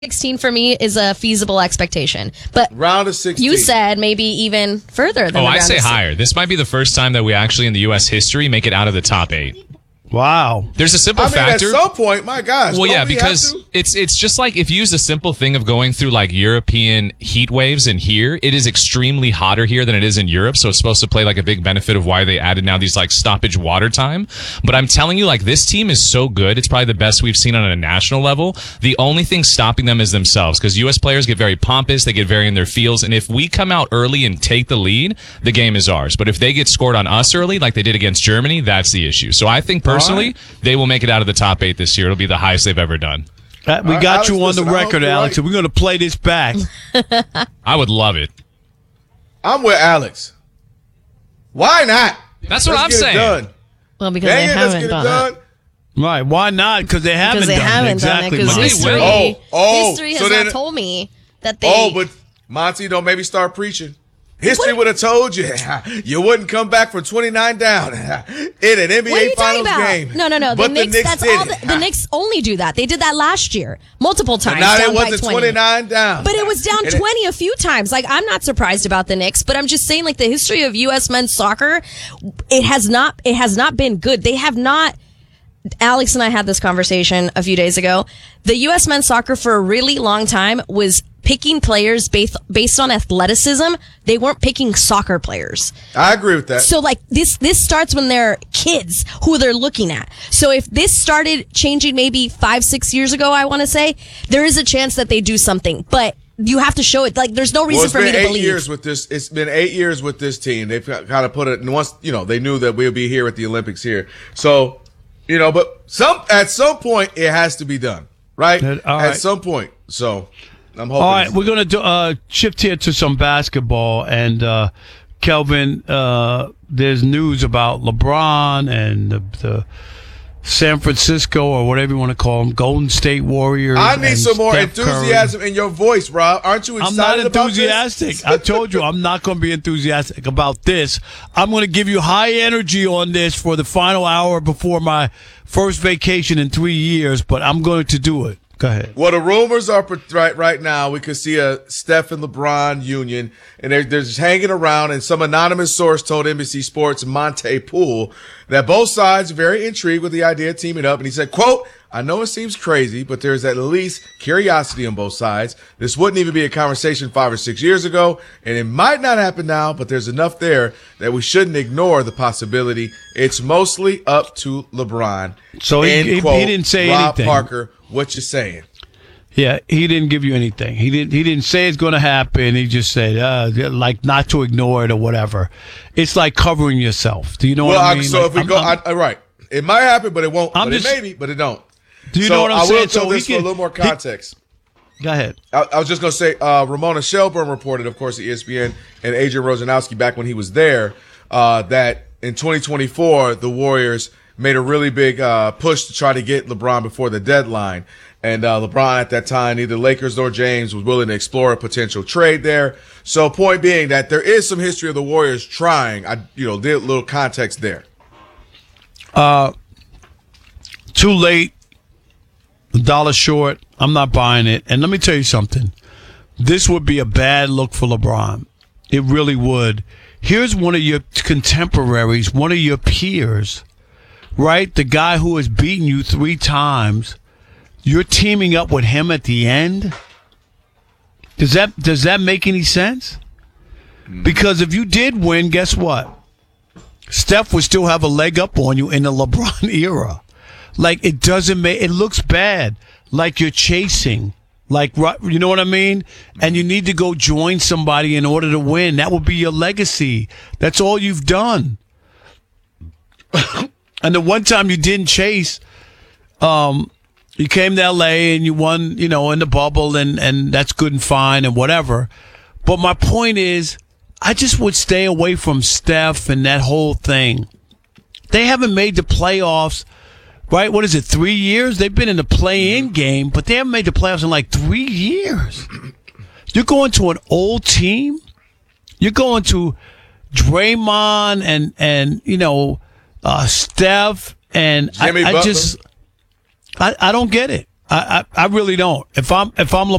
16 for me is a feasible expectation. But round of 16. You said maybe even further than I say higher. This might be the first time that we actually in the U.S. history make it out of the top 8. Wow. There's a simple factor. At some point, my gosh. Well, yeah, because it's just like if you use the simple thing of going through like European heat waves in here, it is extremely hotter here than it is in Europe. So it's supposed to play like a big benefit of why they added now these like stoppage water time. But I'm telling you, like this team is so good. It's probably the best we've seen on a national level. The only thing stopping them is themselves because U.S. players get very pompous. They get very in their feels. And if we come out early and take the lead, the game is ours. But if they get scored on us early, like they did against Germany, that's the issue. So I think personally, they will make it out of the top 8 this year. It'll be the highest they've ever done. We got Alex, you on the record, Alex, and we're going to play this back. I would love it. I'm with Alex. Why not? That's what I'm saying. Done. Well, because they haven't done it. Right. Why not? Because they haven't done it. Exactly. Because history has not told me that they... Oh, but Monty, don't maybe start preaching. History would have told you you wouldn't come back from 29 down in an NBA Finals game. No. But the Knicks did. The Knicks only do that. They did that last year, multiple times. Now down it wasn't 29 down, but it was down 20 a few times. Like I'm not surprised about the Knicks, but I'm just saying, like the history of U.S. men's soccer, it has not been good. They have not. Alex and I had this conversation a few days ago. The U.S. men's soccer for a really long time was picking players based on athleticism. They weren't picking soccer players. I agree with that. So like this starts when they're kids who they're looking at. So if this started changing maybe 5-6 years ago, I want to say, there is a chance that they do something, but you have to show it. Like there's no reason for me to believe. It's been 8 years with this team. They've kind of put it, and once, they knew that we'll be here at the Olympics here. So, but at some point it has to be done, right? At some point. So I'm hoping. All right, we're going to shift here to some basketball. And, Kelvin, there's news about LeBron and the San Francisco, or whatever you want to call them, Golden State Warriors. I need some more Steph enthusiasm Curry. in your voice, Rob. Aren't you excited about this? I'm not enthusiastic. I told you I'm not going to be enthusiastic about this. I'm going to give you high energy on this for the final hour before my first vacation in 3 years, but I'm going to do it. Go ahead. Well, the rumors are right now we could see a Steph and LeBron union, and they're just hanging around. And some anonymous source told NBC Sports Monte Poole that both sides are very intrigued with the idea of teaming up. And he said, quote, "I know it seems crazy, but there's at least curiosity on both sides. This wouldn't even be a conversation 5 or 6 years ago, and it might not happen now, but there's enough there that we shouldn't ignore the possibility. It's mostly up to LeBron." So he didn't say Rob anything. Parker, what you saying? Yeah, he didn't give you anything. He didn't say it's going to happen. He just said like not to ignore it or whatever. It's like covering yourself. Do you know what I mean? So like, if we right, it might happen, but it won't. It may be, but it don't. Do you know what I'm saying? I will tell this for a little more context. Go ahead. I was just going to say, Ramona Shelburne reported, of course, at ESPN, and Adrian Wojnarowski back when he was there, that in 2024, the Warriors made a really big push to try to get LeBron before the deadline. And LeBron at that time, neither Lakers nor James was willing to explore a potential trade there. So point being that there is some history of the Warriors trying. I did a little context there. Too late. $1 short. I'm not buying it. And let me tell you something. This would be a bad look for LeBron. It really would. Here's one of your contemporaries, one of your peers, right? The guy who has beaten you 3 times. You're teaming up with him at the end? Does that make any sense? Because if you did win, guess what? Steph would still have a leg up on you in the LeBron era. Like, it looks bad. Like you're chasing. Like, you know what I mean? And you need to go join somebody in order to win. That would be your legacy. That's all you've done. And the one time you didn't chase, you came to L.A. and you won, in the bubble, and that's good and fine and whatever. But my point is, I just would stay away from Steph and that whole thing. They haven't made the playoffs, right? What is it, 3 years? They've been in the play-in game, but they haven't made the playoffs in like 3 years. You're going to an old team. You're going to Draymond and Steph, and Jimmy Butler. I don't get it. I really don't. If I'm